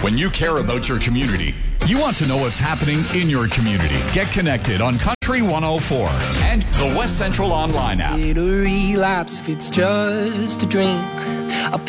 When you care about your community, you want to know what's happening in your community. Get connected on Country 104 and the West Central Online app. Is it a relapse if it's just a drink?